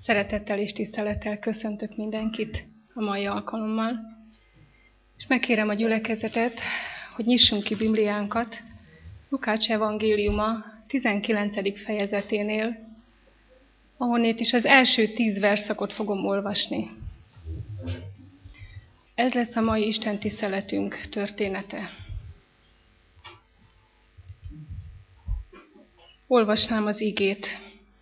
Szeretettel és tisztelettel köszöntök mindenkit a mai alkalommal, és megkérem a gyülekezetet, hogy nyissunk ki Bibliánkat Lukács evangéliuma 19. fejezeténél, ahonnét is az első 10 versszakot fogom olvasni. Ez lesz a mai Isten tiszteletünk története. Olvasnám az igét.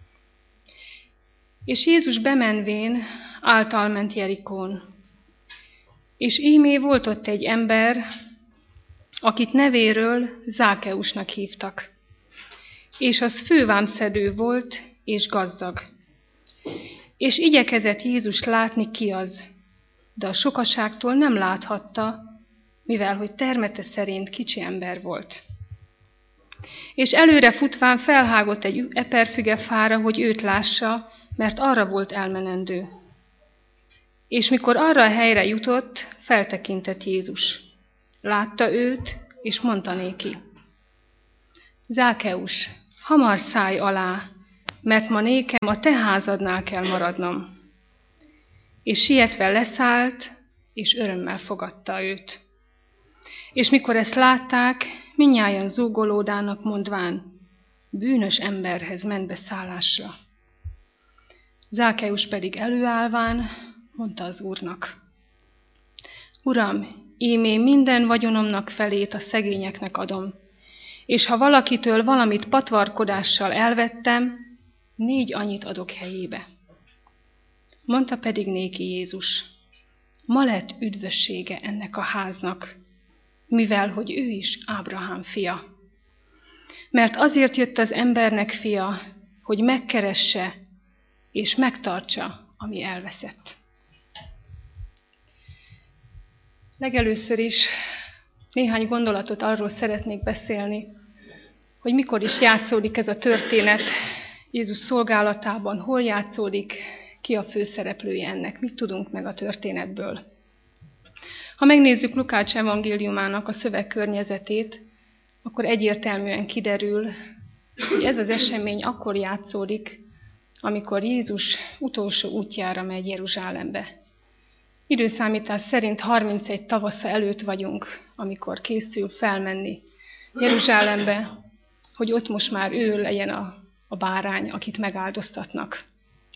És Jézus bemenvén általment Jerikón. És ímé volt ott egy ember, akit nevéről Zákeusnak hívtak. És az fővámszedő volt, és gazdag. És igyekezett Jézus látni, ki az, de a sokaságtól nem láthatta, mivel hogy termete szerint kicsi ember volt. És előre futván felhágott egy eperfügefára, hogy őt lássa, mert arra volt elmenendő. És mikor arra a helyre jutott, feltekintett Jézus. Látta őt, és mondta néki: Zákeus, hamar szállj alá, mert ma nékem a te házadnál kell maradnom. És sietve leszállt, és örömmel fogadta őt. És mikor ezt látták, mindnyájan zúgolódának mondván, bűnös emberhez ment be szállásra. Zákeus pedig előállván mondta az Úrnak: Uram, ímé minden vagyonomnak felét a szegényeknek adom, és ha valakitől valamit patvarkodással elvettem, 4 annyit adok helyébe. Mondta pedig néki Jézus: ma lett üdvössége ennek a háznak, mivel hogy ő is Ábrahám fia. Mert azért jött az embernek fia, hogy megkeresse és megtartsa, ami elveszett. Legelőször is néhány gondolatot arról szeretnék beszélni, hogy mikor is játszódik ez a történet Jézus szolgálatában, hol játszódik, ki a főszereplője ennek, mit tudunk meg a történetből. Ha megnézzük Lukács evangéliumának a szövegkörnyezetét, akkor egyértelműen kiderül, hogy ez az esemény akkor játszódik, amikor Jézus utolsó útjára megy Jeruzsálembe. Időszámítás szerint 31 tavasza előtt vagyunk, amikor készül felmenni Jeruzsálembe, hogy ott most már ő legyen a bárány, akit megáldoztatnak.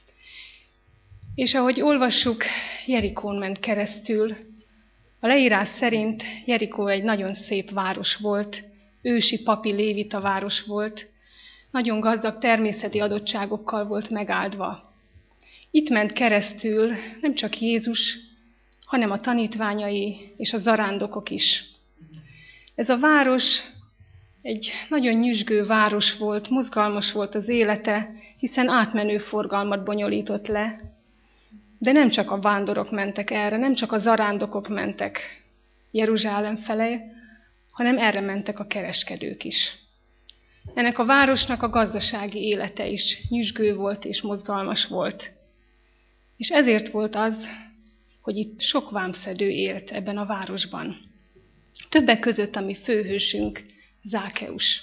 És ahogy olvassuk, Jerikón ment keresztül. A leírás szerint Jerikó egy nagyon szép város volt, ősi papi lévita város volt, nagyon gazdag természeti adottságokkal volt megáldva. Itt ment keresztül nem csak Jézus, hanem a tanítványai és a zarándokok is. Ez a város egy nagyon nyüzsgő város volt, mozgalmas volt az élete, hiszen átmenő forgalmat bonyolított le. De nem csak a vándorok mentek erre, nem csak a zarándokok mentek Jeruzsálem felé, hanem erre mentek a kereskedők is. Ennek a városnak a gazdasági élete is nyüzsgő volt és mozgalmas volt. És ezért volt az, hogy itt sok vámszedő élt ebben a városban. Többek között a mi főhősünk, Zákeus.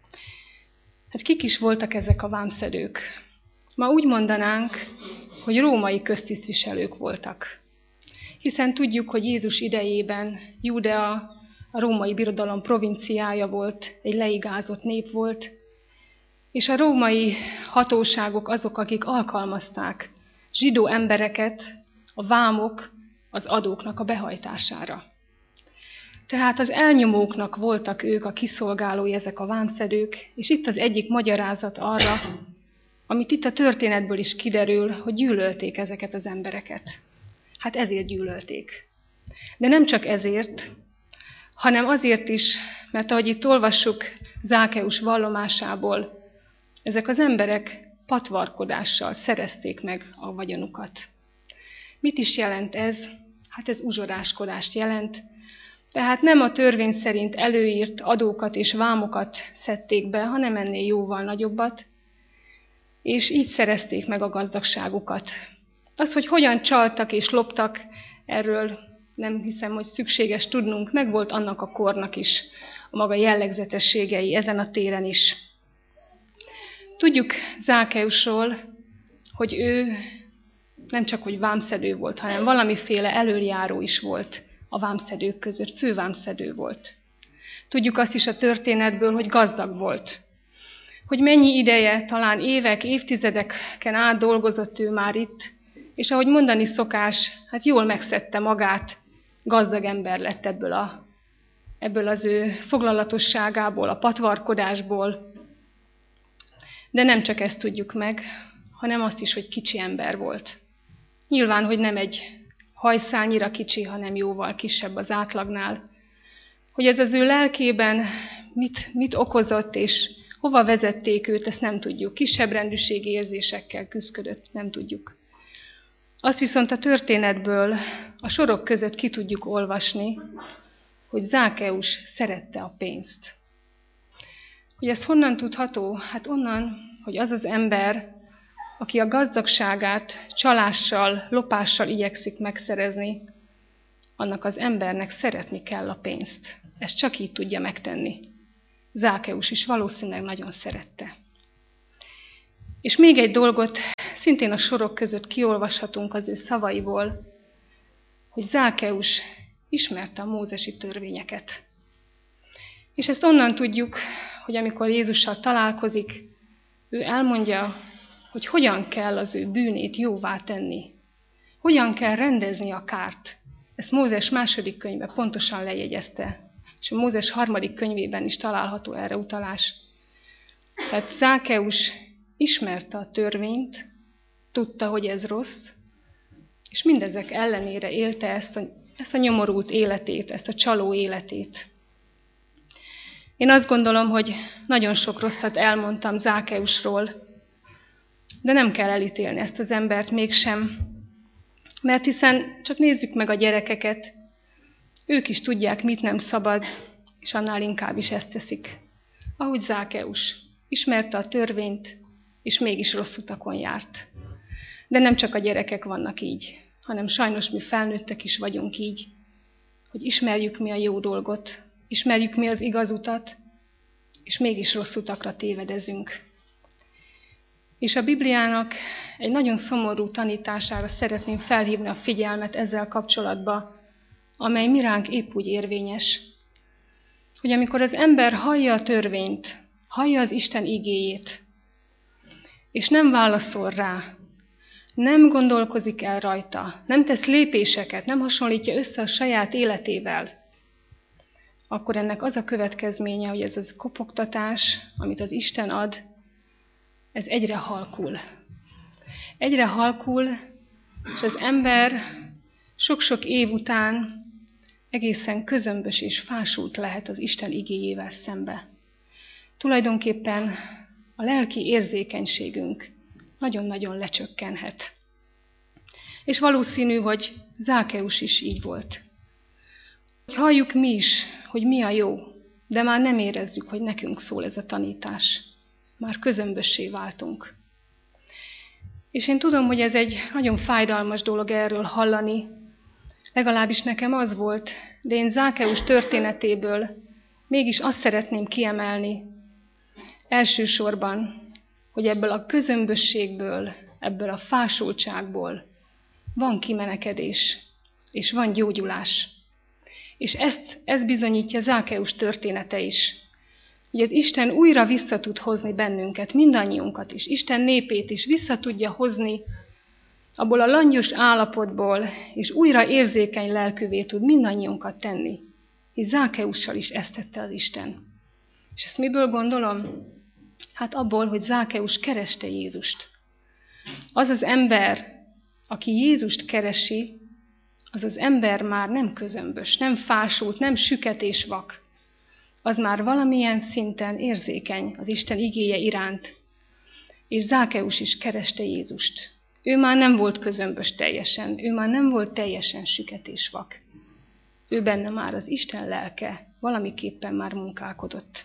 Hát kik is voltak ezek a vámszedők? Ma úgy mondanánk, hogy római köztisztviselők voltak. Hiszen tudjuk, hogy Jézus idejében Júdea a római birodalom provinciája volt, egy leigázott nép volt, és a római hatóságok azok, akik alkalmazták zsidó embereket a vámok, az adóknak a behajtására. Tehát az elnyomóknak voltak ők a kiszolgálói, ezek a vámszedők, és itt az egyik magyarázat arra, amit itt a történetből is kiderül, hogy gyűlölték ezeket az embereket. Hát ezért gyűlölték. De nem csak ezért, hanem azért is, mert ahogy itt olvassuk Zákeus vallomásából, ezek az emberek patvarkodással szerezték meg a vagyonukat. Mit is jelent ez? Hát ez uzsoráskodást jelent. Tehát nem a törvény szerint előírt adókat és vámokat szedték be, hanem ennél jóval nagyobbat, és így szerezték meg a gazdagságukat. Az, hogy hogyan csaltak és loptak, erről nem hiszem, hogy szükséges tudnunk, meg volt annak a kornak is a maga jellegzetességei ezen a téren is. Tudjuk Zákeusról, hogy ő nem csak hogy vámszedő volt, hanem valamiféle elöljáró is volt a vámszedők között, fővámszedő volt. Tudjuk azt is a történetből, hogy gazdag volt. Hogy mennyi ideje, talán évek, évtizedeken át dolgozott ő már itt, és ahogy mondani szokás, hát jól megszedte magát, gazdag ember lett ebből az ő foglalatosságából, a patvarkodásból. De nem csak ezt tudjuk meg, hanem azt is, hogy kicsi ember volt. Nyilván, hogy nem egy hajszálnyira kicsi, hanem jóval kisebb az átlagnál. Hogy ez az ő lelkében mit okozott, és hova vezették őt, ezt nem tudjuk. Kisebb rendűségi érzésekkel küszködött, nem tudjuk. Azt viszont a történetből, a sorok között ki tudjuk olvasni, hogy Zákeus szerette a pénzt. Hogy ez honnan tudható? Hát onnan, hogy az az ember, aki a gazdagságát csalással, lopással igyekszik megszerezni, annak az embernek szeretni kell a pénzt. Ezt csak így tudja megtenni. Zákeus is valószínűleg nagyon szerette. És még egy dolgot szintén a sorok között kiolvashatunk az ő szavaiból, hogy Zákeus ismerte a mózesi törvényeket. És ezt onnan tudjuk, hogy amikor Jézussal találkozik, ő elmondja, hogy hogyan kell az ő bűnét jóvá tenni. Hogyan kell rendezni a kárt. Ezt Mózes második könyve pontosan lejegyezte, és a Mózes harmadik könyvében is található erre utalás. Tehát Zákeus ismerte a törvényt, tudta, hogy ez rossz, és mindezek ellenére élte ezt a nyomorult életét, ezt a csaló életét. Én azt gondolom, hogy nagyon sok rosszat elmondtam Zákeusról, de nem kell elítélni ezt az embert mégsem, mert hiszen csak nézzük meg a gyerekeket, ők is tudják, mit nem szabad, és annál inkább is ezt teszik. Ahogy Zákeus ismerte a törvényt, és mégis rossz utakon járt. De nem csak a gyerekek vannak így, hanem sajnos mi felnőttek is vagyunk így, hogy ismerjük mi a jó dolgot, ismerjük mi az igaz utat, és mégis rossz utakra tévedezünk. És a Bibliának egy nagyon szomorú tanítására szeretném felhívni a figyelmet ezzel kapcsolatban, amely mi ránk épp úgy érvényes, hogy amikor az ember hallja a törvényt, hallja az Isten igéjét, és nem válaszol rá, nem gondolkozik el rajta, nem tesz lépéseket, nem hasonlítja össze a saját életével, akkor ennek az a következménye, hogy ez az kopogtatás, amit az Isten ad, ez egyre halkul. Egyre halkul, és az ember sok-sok év után egészen közömbös és fásult lehet az Isten igéjével szembe. Tulajdonképpen a lelki érzékenységünk nagyon-nagyon lecsökkenhet. És valószínű, hogy Zákeus is így volt. Halljuk mi is, hogy mi a jó, de már nem érezzük, hogy nekünk szól ez a tanítás. Már közömbössé váltunk. És én tudom, hogy ez egy nagyon fájdalmas dolog erről hallani, legalábbis nekem az volt, de én Zákeus történetéből mégis azt szeretném kiemelni, elsősorban, hogy ebből a közömbösségből, ebből a fásultságból van kimenekedés, és van gyógyulás. És ez bizonyítja Zákeus története is, hogy az Isten újra vissza tud hozni bennünket, mindannyiunkat is, Isten népét is vissza tudja hozni abból a langyos állapotból, és újra érzékeny lelkűvé tud mindannyiunkat tenni. És Zákeussal is ezt tette az Isten. És ezt miből gondolom? Hát abból, hogy Zákeus kereste Jézust. Az az ember, aki Jézust keresi, az az ember már nem közömbös, nem fásult, nem süket és vak. Az már valamilyen szinten érzékeny az Isten igéje iránt. És Zákeus is kereste Jézust. Ő már nem volt közömbös teljesen, ő már nem volt teljesen süket és vak. Ő benne már az Isten lelke valamiképpen már munkálkodott.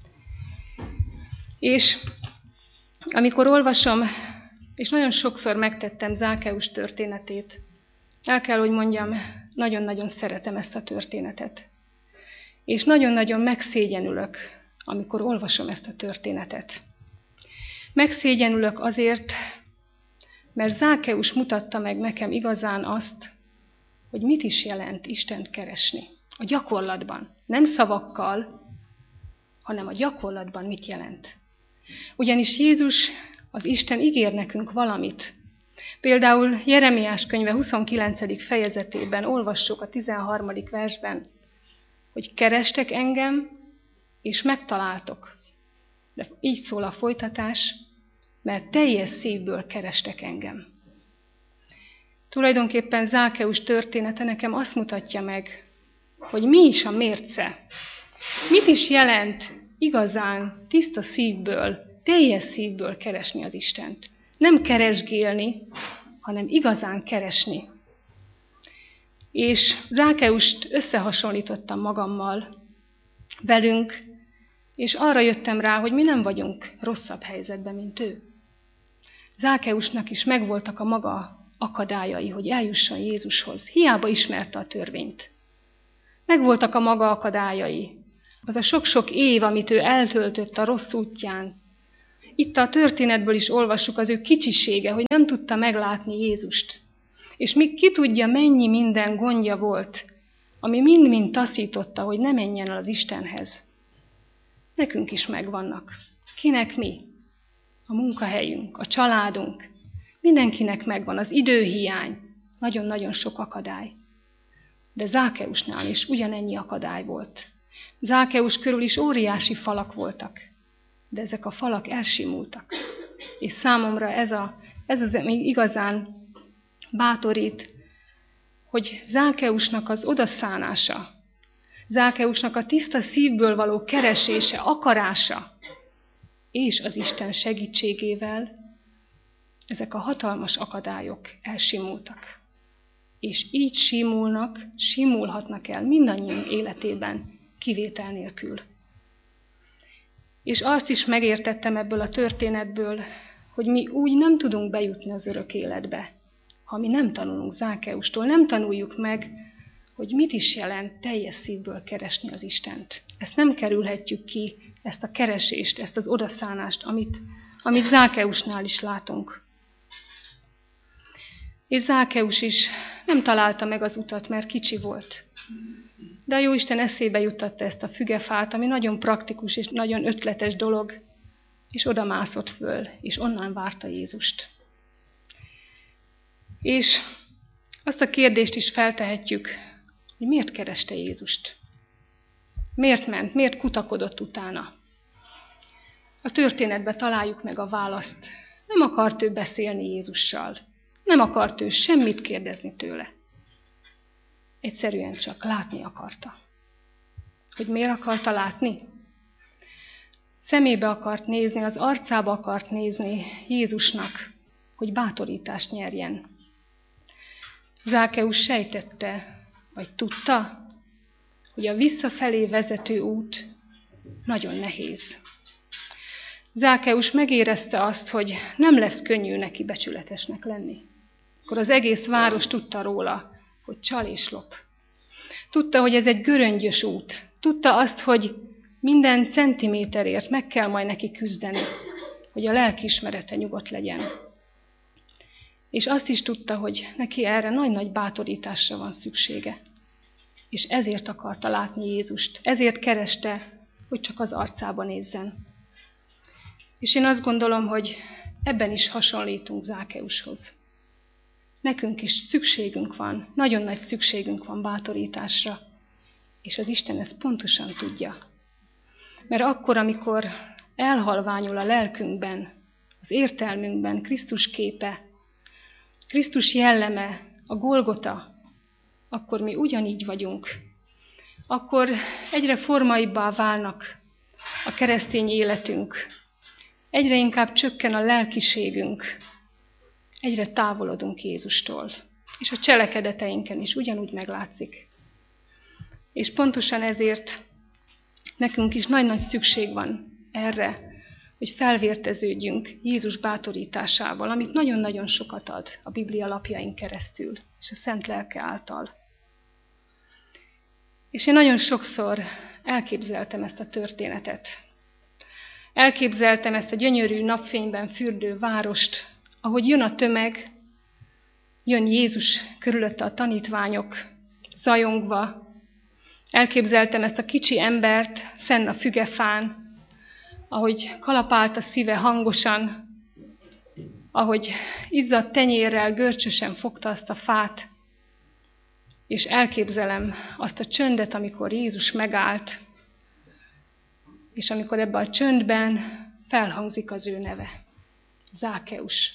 És amikor olvasom, és nagyon sokszor megtettem Zákeus történetét, el kell, hogy mondjam, nagyon-nagyon szeretem ezt a történetet. És nagyon-nagyon megszégyenülök, amikor olvasom ezt a történetet. Megszégyenülök azért, mert Zákeus mutatta meg nekem igazán azt, hogy mit is jelent Istent keresni. A gyakorlatban, nem szavakkal, hanem a gyakorlatban mit jelent. Ugyanis Jézus, az Isten ígér nekünk valamit. Például Jeremiás könyve 29. fejezetében olvassuk a 13. versben, hogy kerestek engem, és megtaláltok. De így szól a folytatás, mert teljes szívből kerestek engem. Tulajdonképpen Zákeus története nekem azt mutatja meg, hogy mi is a mérce. Mit is jelent igazán tiszta szívből, teljes szívből keresni az Istent. Nem keresgélni, hanem igazán keresni. És Zákeust összehasonlítottam magammal, velünk, és arra jöttem rá, hogy mi nem vagyunk rosszabb helyzetben, mint ő. Zákeusnak is megvoltak a maga akadályai, hogy eljusson Jézushoz. Hiába ismerte a törvényt. Megvoltak a maga akadályai. Az a sok-sok év, amit ő eltöltött a rossz útján. Itt a történetből is olvassuk az ő kicsisége, hogy nem tudta meglátni Jézust. És még ki tudja, mennyi minden gondja volt, ami mind-mind taszította, hogy ne menjen el az Istenhez. Nekünk is megvannak. Kinek mi? A munkahelyünk, a családunk. Mindenkinek megvan az időhiány, nagyon-nagyon sok akadály. De Zákeusnál is ugyanennyi akadály volt. Zákeus körül is óriási falak voltak, de ezek a falak elsimultak. És számomra ez az, ami igazán bátorít, hogy Zákeusnak az odaszánása, Zákeusnak a tiszta szívből való keresése, akarása, és az Isten segítségével ezek a hatalmas akadályok elsimultak. És így simulhatnak el mindannyiunk életében, kivétel nélkül. És azt is megértettem ebből a történetből, hogy mi úgy nem tudunk bejutni az örök életbe, ha mi nem tanulunk Zákeustól, nem tanuljuk meg, hogy mit is jelent teljes szívből keresni az Istent. Ezt nem kerülhetjük ki, ezt a keresést, ezt az odaszánást, amit Zákeusnál is látunk. És Zákeus is nem találta meg az utat, mert kicsi volt. De a Jóisten eszébe juttatta ezt a fügefát, ami nagyon praktikus és nagyon ötletes dolog, és oda mászott föl, és onnan várta Jézust. És azt a kérdést is feltehetjük, hogy miért kereste Jézust? Miért ment? Miért kutakodott utána? A történetben találjuk meg a választ. Nem akart ő beszélni Jézussal. Nem akart ő semmit kérdezni tőle. Egyszerűen csak látni akarta. Hogy miért akarta látni? Szemébe akart nézni, az arcába akart nézni Jézusnak, hogy bátorítást nyerjen. Zákeus sejtette, vagy tudta, hogy a visszafelé vezető út nagyon nehéz. Zákeus megérezte azt, hogy nem lesz könnyű neki becsületesnek lenni. Akkor az egész város tudta róla, hogy csal és lop. Tudta, hogy ez egy göröngyös út. Tudta azt, hogy minden centiméterért meg kell majd neki küzdeni, hogy a lelkiismerete nyugodt legyen. És azt is tudta, hogy neki erre nagy-nagy bátorításra van szüksége. És ezért akarta látni Jézust. Ezért kereste, hogy csak az arcába nézzen. És én azt gondolom, hogy ebben is hasonlítunk Zákeushoz. Nekünk is szükségünk van, nagyon nagy szükségünk van bátorításra, és az Isten ezt pontosan tudja. Mert akkor, amikor elhalványul a lelkünkben, az értelmünkben Krisztus képe, Krisztus jelleme, a Golgota, akkor mi ugyanígy vagyunk. Akkor egyre formaibbá válnak a keresztény életünk, egyre inkább csökken a lelkiségünk, egyre távolodunk Jézustól, és a cselekedeteinken is ugyanúgy meglátszik. És pontosan ezért nekünk is nagy-nagy szükség van erre, hogy felvérteződjünk Jézus bátorításával, amit nagyon-nagyon sokat ad a Biblia lapjain keresztül, és a Szent Lelke által. És én nagyon sokszor elképzeltem ezt a történetet. Elképzeltem ezt a gyönyörű napfényben fürdő várost, ahogy jön a tömeg, jön Jézus körülötte a tanítványok, zajongva. Elképzeltem ezt a kicsi embert fenn a fügefán, ahogy kalapált a szíve hangosan, ahogy izzadt tenyérrel görcsösen fogta azt a fát, és elképzelem azt a csöndet, amikor Jézus megállt, és amikor ebben a csöndben felhangzik az ő neve, Zákeus.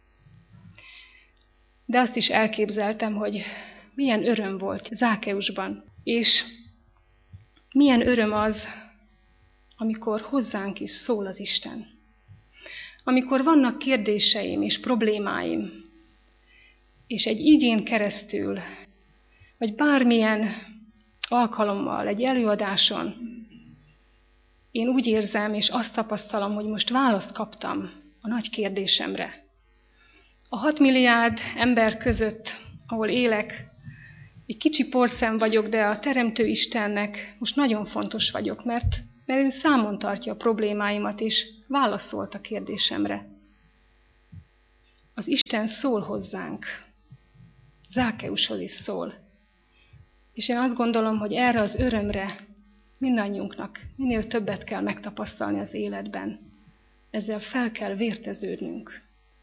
De azt is elképzeltem, hogy milyen öröm volt Zákeusban, és milyen öröm az, amikor hozzánk is szól az Isten. Amikor vannak kérdéseim és problémáim, és egy igén keresztül, vagy bármilyen alkalommal, egy előadáson, én úgy érzem, és azt tapasztalom, hogy most választ kaptam a nagy kérdésemre. A 6 milliárd ember között, ahol élek, egy kicsi porszem vagyok, de a Teremtő Istennek most nagyon fontos vagyok, mert ő számon tartja a problémáimat, és válaszolt a kérdésemre. Az Isten szól hozzánk. Zákeushoz is szól. És én azt gondolom, hogy erre az örömre mindannyiunknak minél többet kell megtapasztalni az életben. Ezzel fel kell vérteződnünk.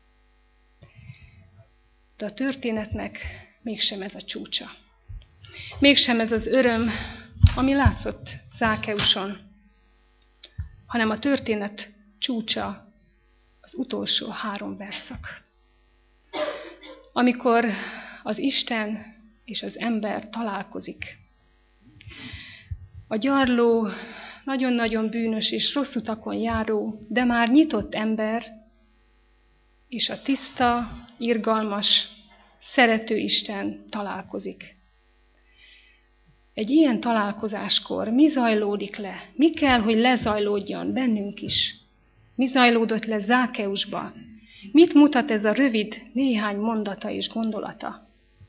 De a történetnek mégsem ez a csúcsa. Mégsem ez az öröm, ami látszott Zákeuson, hanem a történet csúcsa az utolsó 3 verszak. Amikor az Isten és az ember találkozik. A gyarló, nagyon-nagyon bűnös és rossz utakon járó, de már nyitott ember, és a tiszta, irgalmas, szerető Isten találkozik. Egy ilyen találkozáskor mi zajlódik le? Mi kell, hogy lezajlódjon bennünk is? Mi zajlódott le Zákeusba? Mit mutat ez a rövid néhány mondata és gondolata?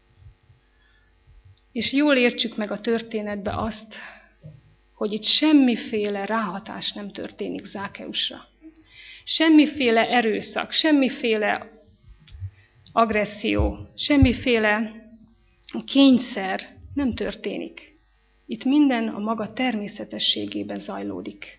És jól értsük meg a történetbe azt, hogy itt semmiféle ráhatás nem történik Zákeusra. Semmiféle erőszak, semmiféle agresszió, semmiféle kényszer nem történik. Itt minden a maga természetességében zajlódik.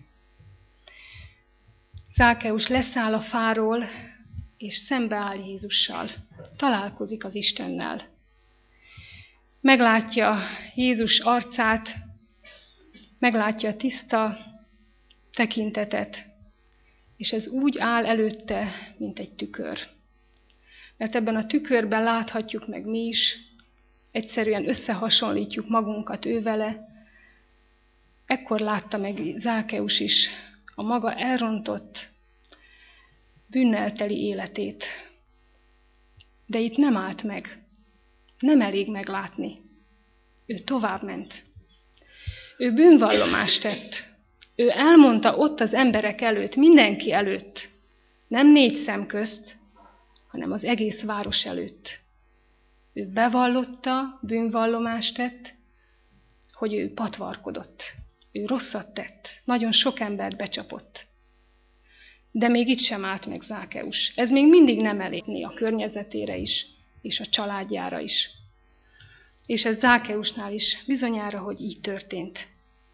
Zákeus leszáll a fáról, és szembeáll Jézussal. Találkozik az Istennel. Meglátja Jézus arcát, meglátja a tiszta tekintetet, és ez úgy áll előtte, mint egy tükör. Mert ebben a tükörben láthatjuk meg mi is, egyszerűen összehasonlítjuk magunkat ővele. Ekkor látta meg Zákeus is a maga elrontott, bűnnel teli életét. De itt nem állt meg. Nem elég meglátni. Ő továbbment. Ő bűnvallomást tett. Ő elmondta ott az emberek előtt, mindenki előtt, nem 4 szem közt, hanem az egész város előtt. Ő bevallotta, bűnvallomást tett, hogy ő patvarkodott. Ő rosszat tett, nagyon sok embert becsapott. De még itt sem állt meg Zákeus. Ez még mindig nem elég a környezetére is, és a családjára is. És ez Zákeusnál is bizonyára, hogy így történt.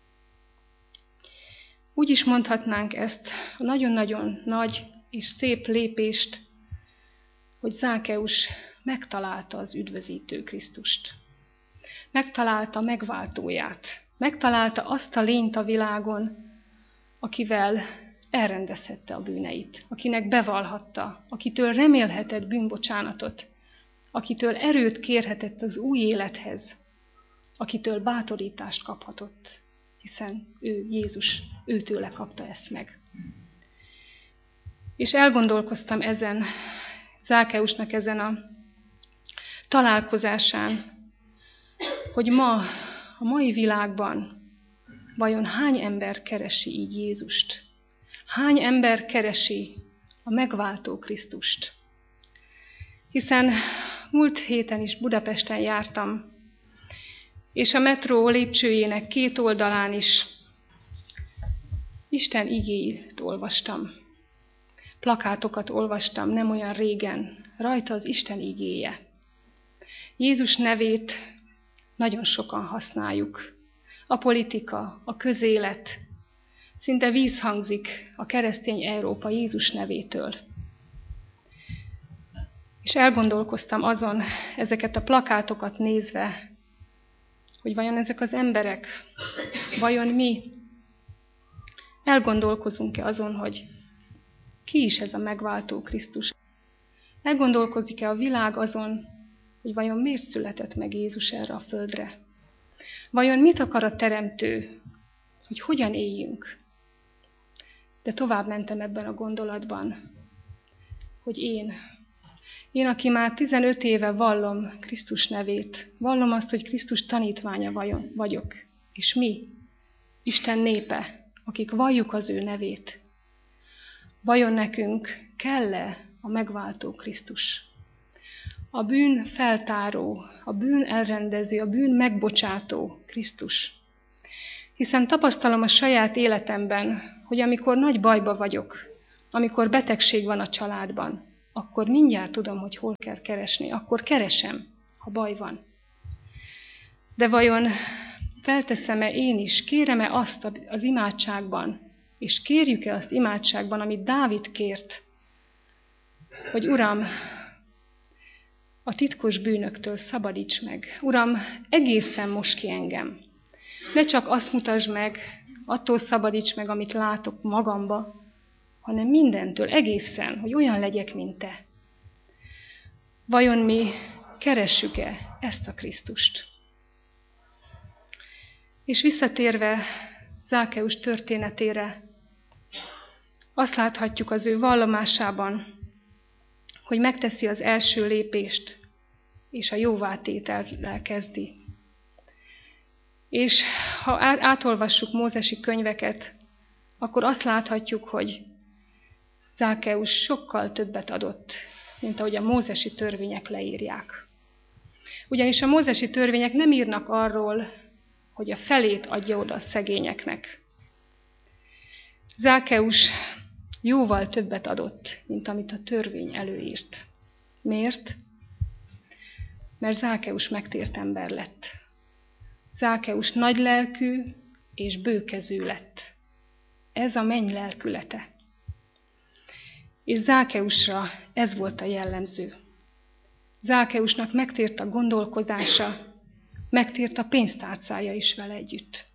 Úgy is mondhatnánk ezt a nagyon-nagyon nagy és szép lépést, hogy Zákeus megtalálta az üdvözítő Krisztust. Megtalálta megváltóját. Megtalálta azt a lényt a világon, akivel elrendezhette a bűneit, akinek bevallhatta, akitől remélhetett bűnbocsánatot, akitől erőt kérhetett az új élethez, akitől bátorítást kaphatott, hiszen ő, Jézus, őtőle kapta ezt meg. És elgondolkoztam ezen, Zákeusnak ezen a találkozásán, hogy ma, a mai világban vajon hány ember keresi így Jézust? Hány ember keresi a megváltó Krisztust? Hiszen múlt héten is Budapesten jártam, és a metró lépcsőjének 2 oldalán is Isten igéjét olvastam. plakátokat olvastam nem olyan régen, rajta az Isten igéje. Jézus nevét nagyon sokan használjuk. A politika, a közélet, szinte vízhangzik a keresztény Európa Jézus nevétől. És elgondolkoztam azon, ezeket a plakátokat nézve, hogy vajon ezek az emberek, vajon mi elgondolkozunk-e azon, hogy ki is ez a megváltó Krisztus? Elgondolkozik-e a világ azon, hogy vajon miért született meg Jézus erre a földre? Vajon mit akar a Teremtő, hogy hogyan éljünk? De tovább mentem ebben a gondolatban, hogy én, aki már 15 éve vallom Krisztus nevét, vallom azt, hogy Krisztus tanítványa vagyok, és mi, Isten népe, akik valljuk az ő nevét, vajon nekünk kell-e a megváltó Krisztus? A bűn feltáró, a bűn elrendező, a bűn megbocsátó Krisztus. Hiszen tapasztalom a saját életemben, hogy amikor nagy bajba vagyok, amikor betegség van a családban, akkor mindjárt tudom, hogy hol kell keresni, akkor keresem, ha baj van. De vajon felteszem-e én is, kérem-e azt az imádságban, és kérjük-e azt imádságban, amit Dávid kért, hogy Uram, a titkos bűnöktől szabadíts meg. Uram, egészen mosd ki engem. Ne csak azt mutasd meg, attól szabadíts meg, amit látok magamba, hanem mindentől, egészen, hogy olyan legyek, mint Te. Vajon mi keressük-e ezt a Krisztust? És visszatérve Zákeus történetére, azt láthatjuk az ő vallomásában, hogy megteszi az első lépést, és a jóvátétellel kezdi. És ha átolvassuk mózesi könyveket, akkor azt láthatjuk, hogy Zákeus sokkal többet adott, mint ahogy a mózesi törvények leírják. Ugyanis a mózesi törvények nem írnak arról, hogy a felét adja oda a szegényeknek. Zákeus jóval többet adott, mint amit a törvény előírt. Miért? Mert Zákeus megtért ember lett. Zákeus nagylelkű és bőkezű lett. Ez a menny lelkülete. És Zákeusra ez volt a jellemző. Zákeusnak megtért a gondolkodása, megtért a pénztárcája is vele együtt.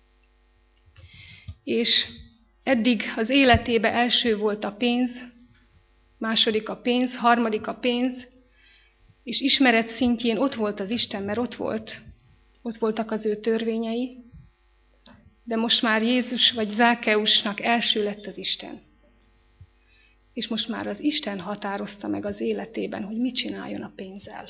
És eddig az életébe első volt a pénz, második a pénz, harmadik a pénz, és ismeret szintjén ott volt az Isten, mert ott voltak az ő törvényei, de most már Jézus vagy Zákeusnak első lett az Isten. És most már az Isten határozta meg az életében, hogy mit csináljon a pénzzel.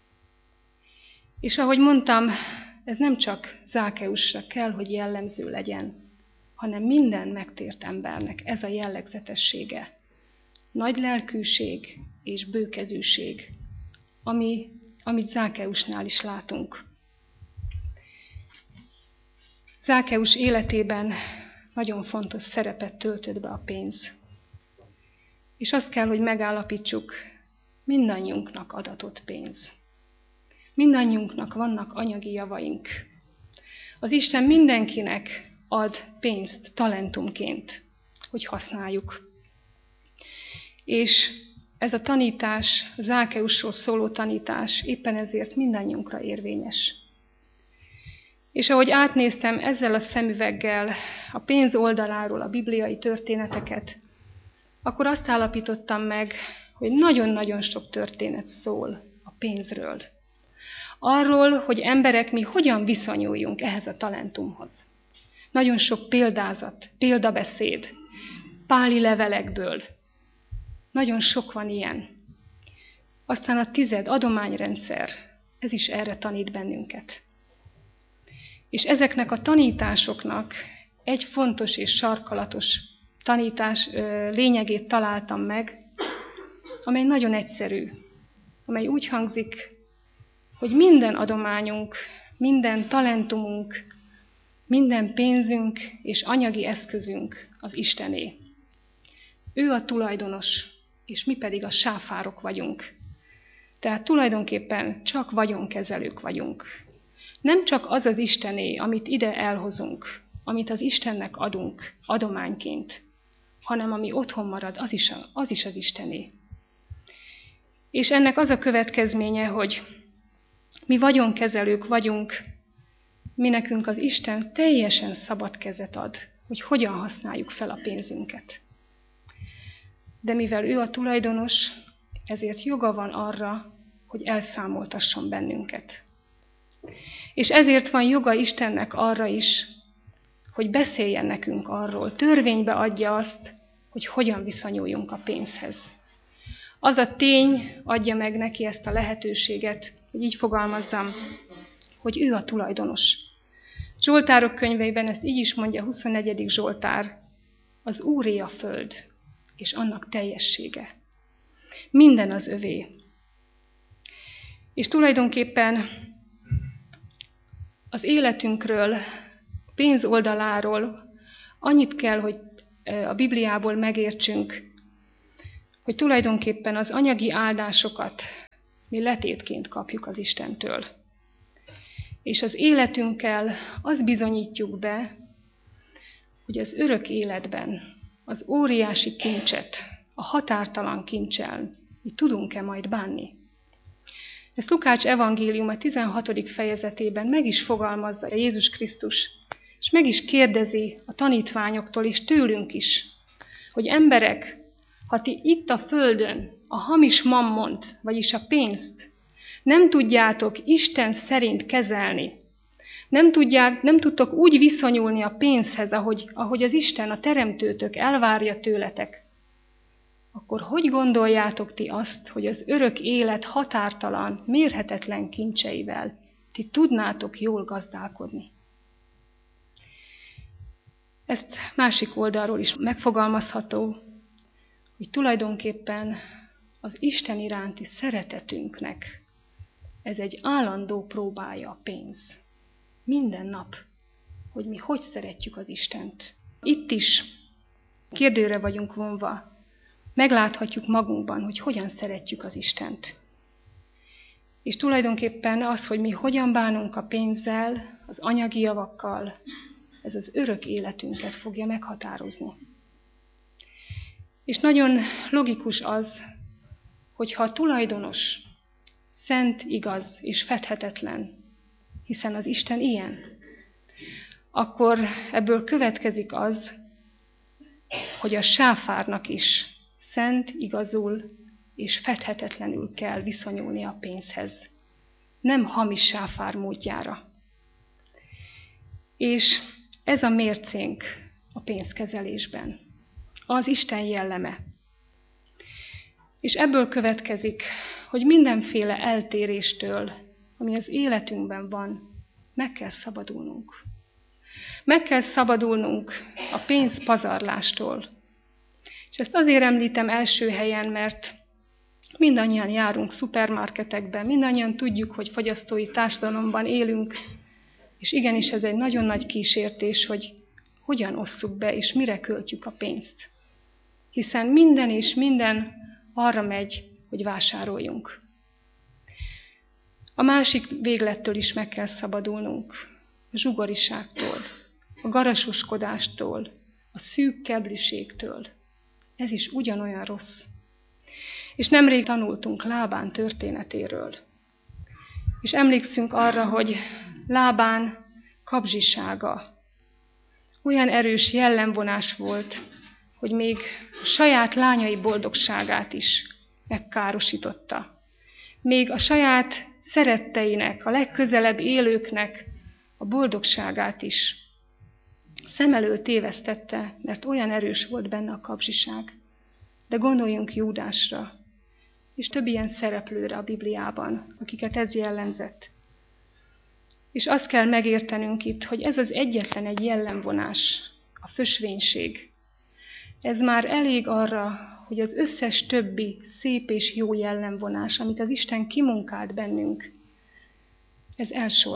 És ahogy mondtam, ez nem csak Zákeusra kell, hogy jellemző legyen, hanem minden megtért embernek ez a jellegzetessége. Nagy lelkűség és bőkezűség, amit Zákeusnál is látunk. Zákeus életében nagyon fontos szerepet töltött be a pénz. És azt kell, hogy megállapítsuk, mindannyiunknak adatott pénz. Mindannyiunknak vannak anyagi javaink. Az Isten mindenkinek ad pénzt talentumként, hogy használjuk. És ez a tanítás, Zákeusról szóló tanítás éppen ezért mindannyiunkra érvényes. És ahogy átnéztem ezzel a szemüveggel a pénz oldaláról a bibliai történeteket, akkor azt állapítottam meg, hogy nagyon-nagyon sok történet szól a pénzről. Arról, hogy emberek mi hogyan viszonyuljunk ehhez a talentumhoz. Nagyon sok példázat, példabeszéd, páli levelekből. Nagyon sok van ilyen. Aztán a 10 adományrendszer, ez is erre tanít bennünket. És ezeknek a tanításoknak egy fontos és sarkalatos tanítás lényegét találtam meg, amely nagyon egyszerű, amely úgy hangzik, hogy minden adományunk, minden talentumunk, minden pénzünk és anyagi eszközünk az Istené. Ő a tulajdonos, és mi pedig a sáfárok vagyunk. Tehát tulajdonképpen csak vagyonkezelők vagyunk. Nem csak az az Istené, amit ide elhozunk, amit az Istennek adunk adományként, hanem ami otthon marad, az is az Istené. És ennek az a következménye, hogy mi vagyonkezelők vagyunk, mi nekünk az Isten teljesen szabad kezet ad, hogy hogyan használjuk fel a pénzünket. De mivel ő a tulajdonos, ezért joga van arra, hogy elszámoltasson bennünket. És ezért van joga Istennek arra is, hogy beszéljen nekünk arról, törvénybe adja azt, hogy hogyan viszonyuljunk a pénzhez. Az a tény adja meg neki ezt a lehetőséget, hogy így fogalmazzam, hogy ő a tulajdonos. Zsoltárok könyveiben ezt így is mondja, 24. Zsoltár, az Úré a föld, és annak teljessége. Minden az övé. És tulajdonképpen az életünkről, a pénz oldaláról annyit kell, hogy a Bibliából megértsünk, hogy tulajdonképpen az anyagi áldásokat mi letétként kapjuk az Istentől. És az életünkkel azt bizonyítjuk be, hogy az örök életben az óriási kincset, a határtalan kincsel mi tudunk-e majd bánni. Ezt Lukács evangéliuma 16. fejezetében meg is fogalmazza Jézus Krisztus, és meg is kérdezi a tanítványoktól és tőlünk is, hogy emberek, ha ti itt a földön a hamis mammont, vagyis a pénzt nem tudjátok Isten szerint kezelni, nem tudtok úgy viszonyulni a pénzhez, ahogy az Isten, a teremtőtök elvárja tőletek, akkor hogy gondoljátok ti azt, hogy az örök élet határtalan, mérhetetlen kincseivel ti tudnátok jól gazdálkodni? Ezt másik oldalról is megfogalmazható, hogy tulajdonképpen az Isten iránti szeretetünknek ez egy állandó próbája a pénz. Minden nap, hogy mi hogy szeretjük az Istent. Itt is kérdőre vagyunk vonva, megláthatjuk magunkban, hogy hogyan szeretjük az Istent. És tulajdonképpen az, hogy mi hogyan bánunk a pénzzel, az anyagi javakkal, ez az örök életünket fogja meghatározni. És nagyon logikus az, hogyha a tulajdonos szent, igaz és fedhetetlen, hiszen az Isten ilyen, akkor ebből következik az, hogy a sáfárnak is szent, igazul és fedhetetlenül kell viszonyulni a pénzhez. Nem hamis sáfár módjára. És ez a mércénk a pénzkezelésben. Az Isten jelleme. És ebből következik, hogy mindenféle eltéréstől, ami az életünkben van, meg kell szabadulnunk. Meg kell szabadulnunk a pénzpazarlástól. És ezt azért említem első helyen, mert mindannyian járunk szupermarketekben, mindannyian tudjuk, hogy fogyasztói társadalomban élünk, és igenis ez egy nagyon nagy kísértés, hogy hogyan osszuk be, és mire költjük a pénzt. Hiszen minden és minden arra megy, hogy vásároljunk. A másik véglettől is meg kell szabadulnunk, a zsugoriságtól, a garasoskodástól, a szűk keblűségtől. Ez is ugyanolyan rossz. És nemrég tanultunk Lábán történetéről. És emlékszünk arra, hogy Lábán kapzsisága olyan erős jellemvonás volt, hogy még a saját lányai boldogságát is megkárosította. Még a saját szeretteinek, a legközelebb élőknek a boldogságát is szem elől tévesztette, mert olyan erős volt benne a kapzsiság. De gondoljunk Júdásra, és több ilyen szereplőre a Bibliában, akiket ez jellemzett. És azt kell megértenünk itt, hogy ez az egyetlen egy jellemvonás, a fösvénység. Ez már elég arra, hogy az összes többi szép és jó jellemvonás, amit az Isten kimunkált bennünk, ez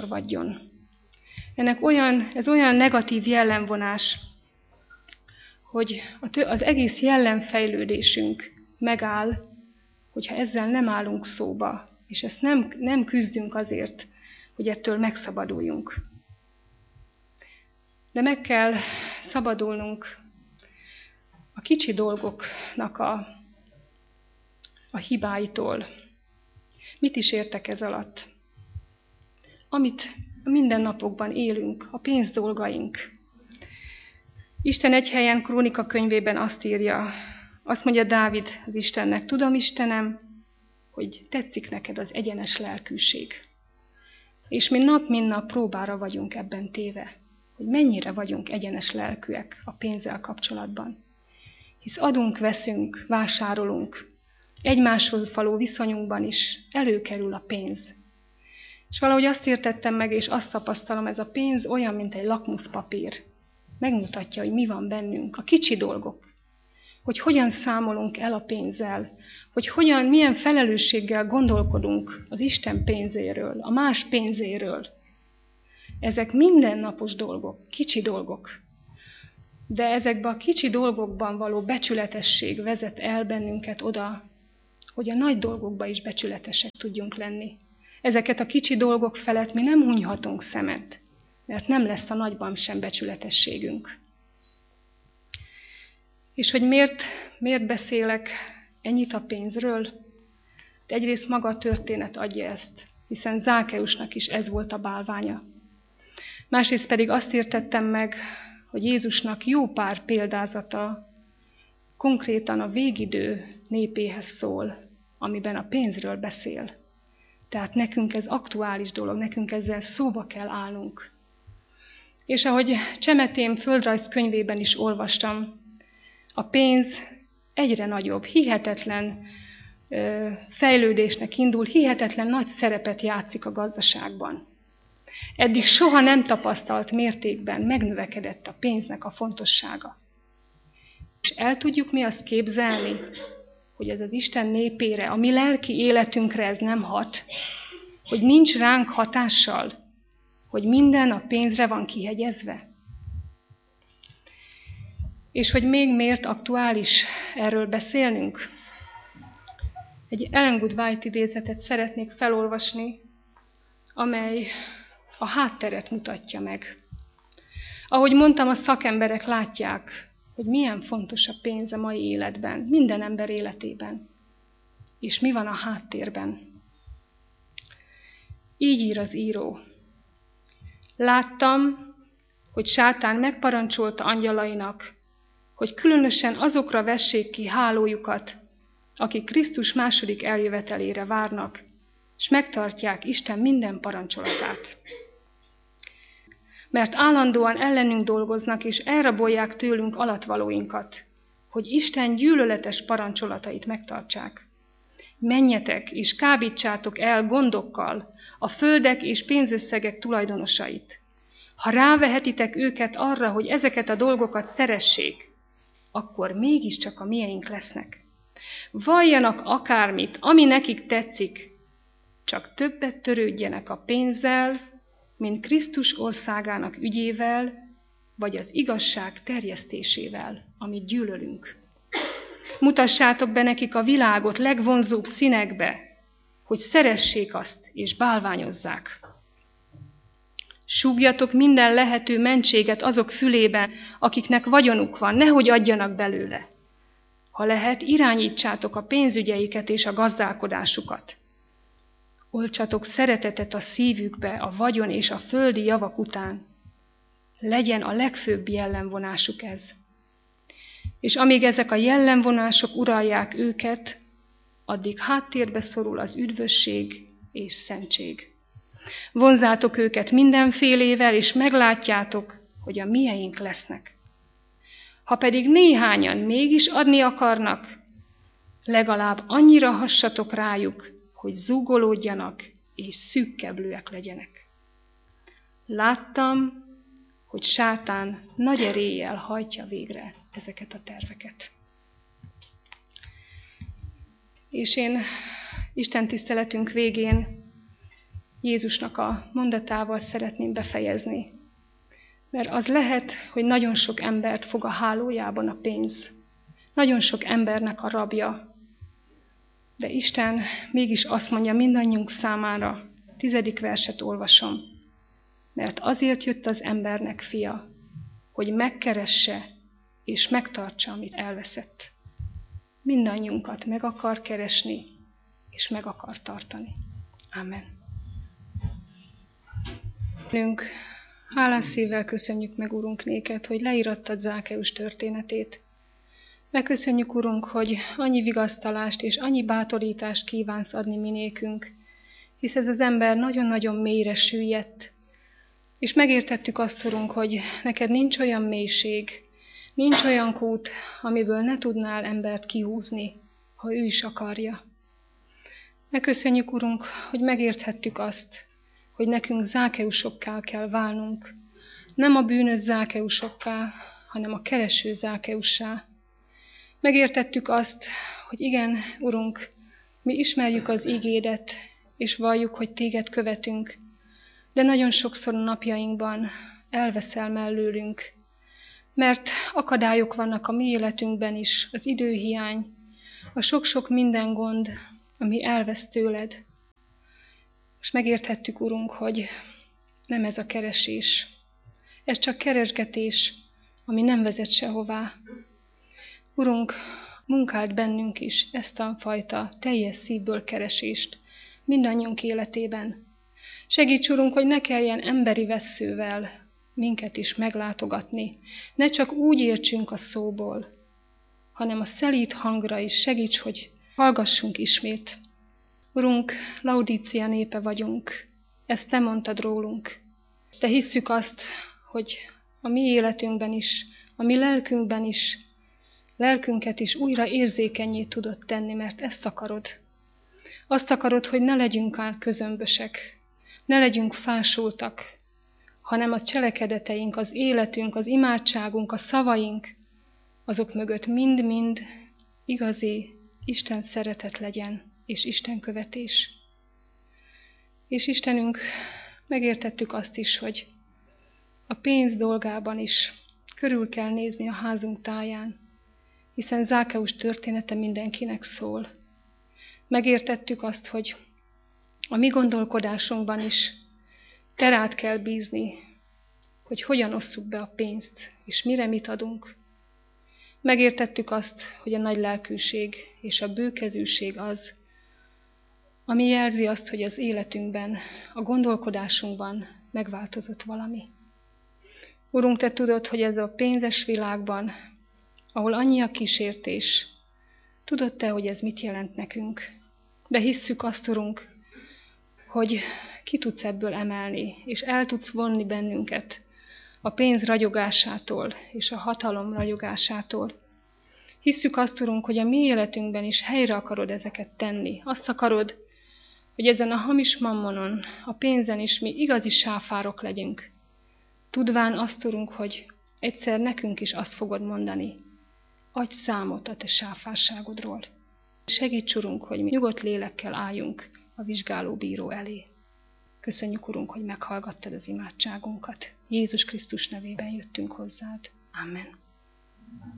elsorvadjon. Ez olyan negatív jellemvonás, hogy az egész jellemfejlődésünk megáll, hogyha ezzel nem állunk szóba, és ezt nem küzdünk azért, hogy ettől megszabaduljunk. De meg kell szabadulnunk a kicsi dolgoknak a hibáitól. Mit is értek ez alatt? Amit a mindennapokban élünk, a pénzdolgaink. Isten egy helyen Krónika könyvében azt írja, azt mondja Dávid az Istennek, tudom Istenem, hogy tetszik neked az egyenes lelkűség. És mi nap, mint nap próbára vagyunk ebben téve, hogy mennyire vagyunk egyenes lelkűek a pénzzel kapcsolatban. Hisz adunk, veszünk, vásárolunk, egymáshoz való viszonyunkban is előkerül a pénz. És valahogy azt értettem meg, és azt tapasztalom, ez a pénz olyan, mint egy lakmuszpapír. Megmutatja, hogy mi van bennünk, a kicsi dolgok. Hogy hogyan számolunk el a pénzzel, hogy milyen felelősséggel gondolkodunk az Isten pénzéről, a más pénzéről. Ezek mindennapos dolgok, kicsi dolgok. De ezekben a kicsi dolgokban való becsületesség vezet el bennünket oda, hogy a nagy dolgokban is becsületesek tudjunk lenni. Ezeket a kicsi dolgok felett mi nem hunyhatunk szemet, mert nem lesz a nagyban sem becsületességünk. És hogy miért beszélek ennyit a pénzről? De egyrészt maga a történet adja ezt, hiszen Zákeusnak is ez volt a bálványa. Másrészt pedig azt értettem meg, hogy Jézusnak jó pár példázata konkrétan a végidő népéhez szól, amiben a pénzről beszél. Tehát nekünk ez aktuális dolog, nekünk ezzel szóba kell állnunk. És ahogy Csemetém földrajz könyvében is olvastam, a pénz egyre nagyobb, hihetetlen fejlődésnek indul, hihetetlen nagy szerepet játszik a gazdaságban. Eddig soha nem tapasztalt mértékben megnövekedett a pénznek a fontossága. És el tudjuk mi azt képzelni, hogy ez az Isten népére, a mi lelki életünkre ez nem hat, hogy nincs ránk hatással, hogy minden a pénzre van kihegyezve. És hogy még miért aktuális erről beszélnünk? Egy Ellen Good White idézetet szeretnék felolvasni, amely a hátteret mutatja meg. Ahogy mondtam, a szakemberek látják, hogy milyen fontos a pénz a mai életben, minden ember életében. És mi van a háttérben? Így ír az író. Láttam, hogy sátán megparancsolta angyalainak, hogy különösen azokra vessék ki hálójukat, akik Krisztus második eljövetelére várnak, és megtartják Isten minden parancsolatát. Mert állandóan ellenünk dolgoznak, és elrabolják tőlünk alatvalóinkat, hogy Isten gyűlöletes parancsolatait megtartsák. Menjetek, és kábítsátok el gondokkal a földek és pénzösszegek tulajdonosait. Ha rávehetitek őket arra, hogy ezeket a dolgokat szeressék, akkor mégiscsak a mieink lesznek. Valljanak akármit, ami nekik tetszik, csak többet törődjenek a pénzzel, mint Krisztus országának ügyével, vagy az igazság terjesztésével, amit gyűlölünk. Mutassátok be nekik a világot legvonzóbb színekbe, hogy szeressék azt és bálványozzák. Súgjatok minden lehető mentséget azok fülében, akiknek vagyonuk van, nehogy adjanak belőle. Ha lehet, irányítsátok a pénzügyeiket és a gazdálkodásukat. Oltsatok szeretetet a szívükbe a vagyon és a földi javak után. Legyen a legfőbb jellemvonásuk ez. És amíg ezek a jellemvonások uralják őket, addig háttérbe szorul az üdvösség és szentség. Vonzátok őket mindenfélével, és meglátjátok, hogy a mieink lesznek. Ha pedig néhányan mégis adni akarnak, legalább annyira hassatok rájuk, hogy zúgolódjanak és szűkkeblőek legyenek. Láttam, hogy sátán nagy eréllyel hajtja végre ezeket a terveket. És én Isten tiszteletünk végén Jézusnak a mondatával szeretném befejezni. Mert az lehet, hogy nagyon sok embert fog a hálójában a pénz. Nagyon sok embernek a rabja. De Isten mégis azt mondja mindannyiunk számára, 10. verset olvasom. Mert azért jött az embernek fia, hogy megkeresse és megtartsa, amit elveszett. Mindannyiunkat meg akar keresni, és meg akar tartani. Amen. Hálás szívvel köszönjük meg, Urunk, néked, hogy leírattad Zákeus történetét. Megköszönjük, Urunk, hogy annyi vigasztalást és annyi bátorítást kívánsz adni minékünk, hisz ez az ember nagyon-nagyon mélyre süllyedt, és megértettük azt, Urunk, hogy neked nincs olyan mélység, nincs olyan kút, amiből ne tudnál embert kihúzni, ha ő is akarja. Megköszönjük, Urunk, hogy megérthettük azt, hogy nekünk Zákeusokká kell válnunk. Nem a bűnös Zákeusokká, hanem a kereső Zákeussá. Megértettük azt, hogy igen, Urunk, mi ismerjük az ígédet, és valljuk, hogy téged követünk, de nagyon sokszor a napjainkban elveszel mellőlünk, mert akadályok vannak a mi életünkben is, az időhiány, a sok-sok minden gond, ami elvesz tőled. És megérthettük, Urunk, hogy nem ez a keresés. Ez csak keresgetés, ami nem vezet sehová. Urunk, munkáld bennünk is ezt a fajta teljes szívből keresést mindannyiunk életében. Segíts, Urunk, hogy ne kelljen emberi vesszővel minket is meglátogatni. Ne csak úgy értsünk a szóból, hanem a szelíd hangra is segíts, hogy hallgassunk ismét. Urunk, Laudícia népe vagyunk, ezt te mondtad rólunk. De hisszük azt, hogy a mi életünkben is, a mi lelkünkben is, lelkünket is újra érzékennyé tudod tenni, mert ezt akarod. Azt akarod, hogy ne legyünk közömbösek, ne legyünk fásultak, hanem a cselekedeteink, az életünk, az imádságunk, a szavaink, azok mögött mind-mind igazi Isten szeretet legyen, és Isten követés. És Istenünk, megértettük azt is, hogy a pénz dolgában is körül kell nézni a házunk táján, hiszen Zákeus története mindenkinek szól. Megértettük azt, hogy a mi gondolkodásunkban is te rád kell bízni, hogy hogyan osszuk be a pénzt, és mire mit adunk. Megértettük azt, hogy a nagy lelkűség és a bőkezűség az, ami jelzi azt, hogy az életünkben, a gondolkodásunkban megváltozott valami. Urunk, te tudod, hogy ez a pénzes világban, ahol annyi a kísértés, tudod te, hogy ez mit jelent nekünk. De hisszük azt, Urunk, hogy ki tudsz ebből emelni, és el tudsz vonni bennünket a pénz ragyogásától és a hatalom ragyogásától. Hisszük azt, Urunk, hogy a mi életünkben is helyre akarod ezeket tenni. Azt akarod, hogy ezen a hamis mammonon, a pénzen is mi igazi sáfárok legyünk. Tudván azt, Urunk, hogy egyszer nekünk is azt fogod mondani, adj számot a te sáfárságodról. Segíts, Urunk, hogy mi nyugodt lélekkel álljunk a vizsgálóbíró elé. Köszönjük, Urunk, hogy meghallgattad az imádságunkat. Jézus Krisztus nevében jöttünk hozzád. Amen.